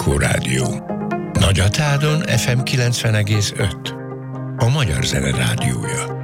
Anikó Rádió. Nagyatádon FM 90,5. A Magyar Zene Rádiója.